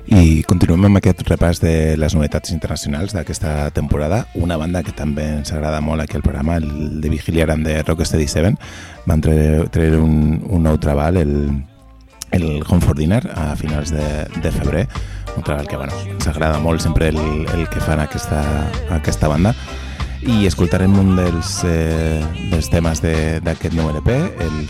I continuem amb aquest repàs de les novetats internacionals d'aquesta temporada. Una banda que també ens agrada molt aquí al programa, el de Vigiliaran de Rocksteady 7, van treure un nou treball, el Home for Dinner, a finals de febrer. Un treball que ens agrada molt sempre el que fan aquesta banda. I escoltarem un dels temes d'aquest nou LP, el